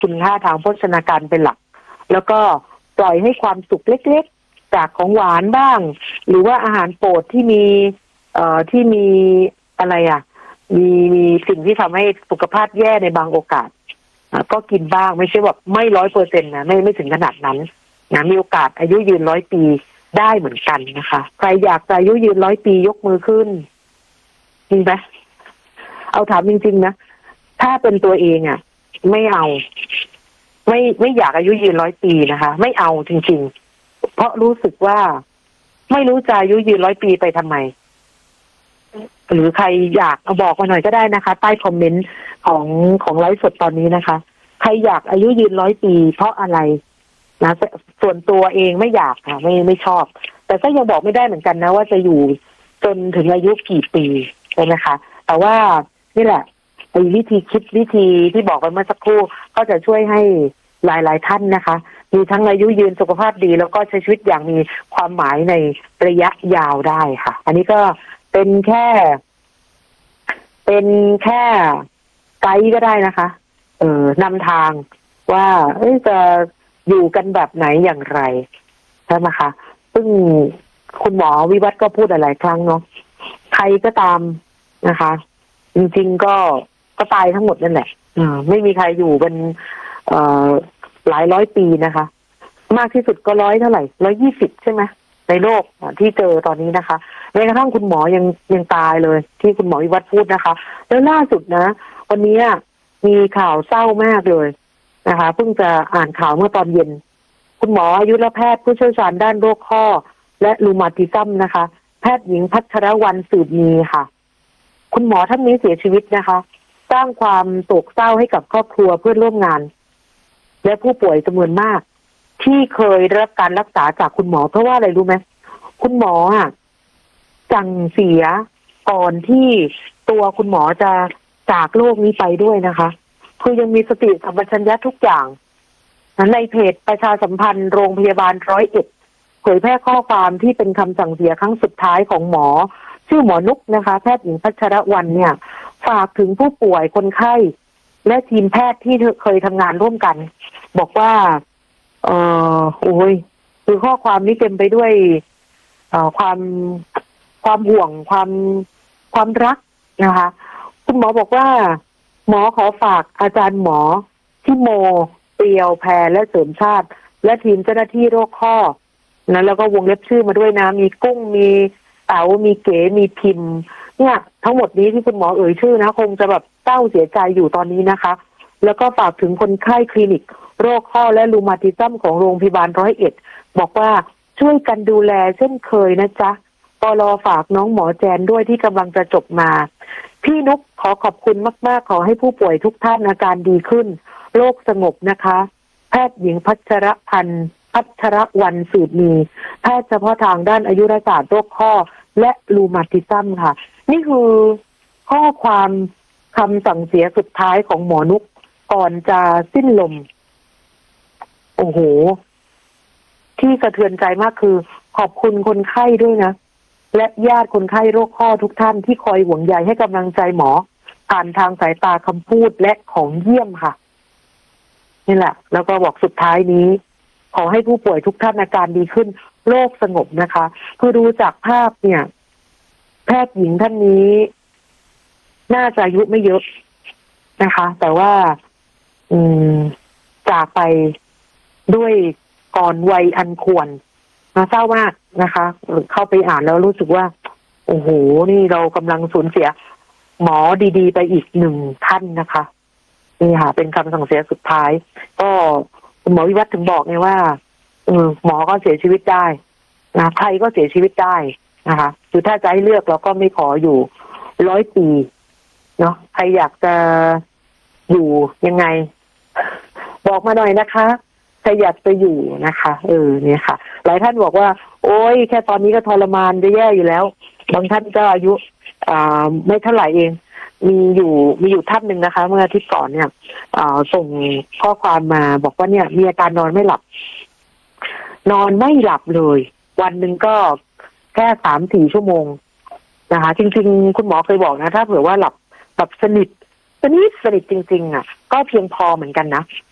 คุณค่าทางโภชนาการเป็นหลักแล้วก็ปล่อยให้ความสุขเล็กๆจากของหวานบ้างหรือว่าอาหารโปรดที่มีที่มีอะไรมีสิ่งที่ทำให้สุขภาพแย่ในบางโอกาสก็กินบ้างไม่ใช่แบบไม่100%นะไม่ถึงขนาดนั้นนะมีโอกาสอายุยืน100 ปีได้เหมือนกันนะคะใครอยากจะอายุยืน100 ปียกมือขึ้นจริงไหมเอาถามจริงๆนะถ้าเป็นตัวเองไม่เอาไม่อยากอายุยืน100 ปีนะคะไม่เอาจริงๆเพราะรู้สึกว่าไม่รู้จะอายุยืน100 ปีไปทำไมหรือใครอยากบอกมาหน่อยก็ได้นะคะใต้คอมเมนต์ของไลฟ์สดตอนนี้นะคะใครอยากอายุยืน100 ปีเพราะอะไรนะส่วนตัวเองไม่อยากค่ะไม่ชอบแต่ก็ยังบอกไม่ได้เหมือนกันนะว่าจะอยู่จนถึงอายุกี่ปีใช่ไหมคะแต่ว่านี่แหละไอ้วิธีคิดวิธีที่บอกไปเมื่อสักครู่ก็จะช่วยให้หลายท่านนะคะมีทั้งอายุยืนสุขภาพดีแล้วก็ใช้ชีวิตอย่างมีความหมายในระยะยาวได้ค่ะอันนี้ก็เป็นแค่ไกด์ก็ได้นะคะนำทางว่าจะอยู่กันแบบไหนอย่างไรใช่ไหมคะซึ่งคุณหมอวิวัฒน์ก็พูดหลายครั้งเนาะใครก็ตามนะคะจริงๆก็ตายทั้งหมดนั่นแหละไม่มีใครอยู่เป็นหลาย100 ปีนะคะมากที่สุดก็เท่าไหร่120ใช่ไหมในโลกที่เจอตอนนี้นะคะแม้กระทั่งคุณหมอยังตายเลยที่คุณหมอวิวัฒน์พูดนะคะแล้วล่าสุดนะวันนี้มีข่าวเศร้ามากเลยนะคะเพิ่งจะอ่านข่าวเมื่อตอนเย็นคุณหมออายุรแพทย์ผู้เชี่ยวชาญด้านโรคข้อและรูมาติซัมนะคะแพทย์หญิงพัชรวรรณสืบมีค่ะคุณหมอท่านนี้เสียชีวิตนะคะสร้างความโศกเศร้าให้กับครอบครัวเพื่อนร่วมงานและผู้ป่วยจำนวนมากที่เคยได้รับการรักษาจากคุณหมอเพราะว่าอะไรรู้ไหมคุณหมอสั่งเสียก่อนที่ตัวคุณหมอจะจากโลกนี้ไปด้วยนะคะคือยังมีสติสัมปชัญญะทุกอย่างในเพจประชาสัมพันธ์โรงพยาบาล101เผยแพร่ข้อความที่เป็นคำสั่งเสียครั้งสุดท้ายของหมอชื่อหมอนุกนะคะแพทย์หญิงพัชรวรรณเนี่ยฝากถึงผู้ป่วยคนไข้และทีมแพทย์ที่เคยทำงานร่วมกันบอกว่าคือข้อความนี้เต็มไปด้วยความห่วงความรักนะคะคุณหมอบอกว่าหมอขอฝากอาจารย์หมอที่โมเปียวแพรและเสริมชาติและทีมเจ้าหน้าที่โรคข้อนะแล้วก็วงเล็บชื่อมาด้วยนะมีกุ้งมีเต๋ามีเก๋มีพิมพ์เนี่ยทั้งหมดนี้ที่คุณหมอเอ่ยชื่อนะคงจะแบบเศร้าเสียใจอยู่ตอนนี้นะคะแล้วก็ฝากถึงคนไข้คลินิกโรคข้อและรูมาติซัมของโรงพยาบาล101บอกว่าช่วยกันดูแลเช่นเคยนะจ๊ะปลฝากน้องหมอแจนด้วยที่กำลังจะจบมาพี่นุกขอขอบคุณมากๆขอให้ผู้ป่วยทุกท่านอาการดีขึ้นโรคสงบนะคะแพทย์หญิงพัชรวรรณสืบมีแพทย์เฉพาะทางด้านอายุรศาสตร์โรคข้อและรูมาติซัมค่ะนี่คือข้อความคำสั่งเสียสุดท้ายของหมอนุกก่อนจะสิ้นลมโอ้โหที่สะเทือนใจมากคือขอบคุณคนไข้ด้วยนะและญาติคนไข้โรคข้อทุกท่านที่คอยห่วงใยให้กำลังใจหมอผ่านทางสายตาคำพูดและของเยี่ยมค่ะนี่แหละแล้วก็บอกสุดท้ายนี้ขอให้ผู้ป่วยทุกท่านอาการดีขึ้นโรคสงบนะคะคือดูจากภาพเนี่ยแพทย์หญิงท่านนี้น่าจะอายุไม่เยอะนะคะแต่ว่าจากไปด้วยก่อนวัยอันควรเศร้ามากนะคะเข้าไปอ่านแล้วรู้สึกว่าโอ้โหนี่เรากำลังสูญเสียหมอดีๆไปอีก1 ท่านนะคะนี่ค่ะเป็นคำสั่งเสียสุดท้ายก็หมอวิวัฒน์ถึงบอกไงว่าหมอก็เสียชีวิตได้นะใครก็เสียชีวิตได้นะคะคือถ้าจะให้เลือกเราก็ไม่ขออยู่100 ปีเนาะใครอยากจะอยู่ยังไงบอกมาหน่อยนะคะใครอยากจะอยู่นะคะเนี่ยค่ะหลายท่านบอกว่าโอ๊ยแค่ตอนนี้ก็ทรมานจะแย่อยู่แล้วบางท่านก็อายุไม่เท่าไหร่เองมีอยู่ท่านหนึ่งนะคะเมื่ออาทิตย์ก่อนเนี่ยส่งข้อความมาบอกว่าเนี่ยมีอาการนอนไม่หลับเลยวันหนึ่งก็แค่ 3-4 ชั่วโมงนะคะจริงๆคุณหมอเคยบอกนะถ้าเผื่อว่าหลับสนิทจริงๆก็เพียงพอเหมือนกันนะ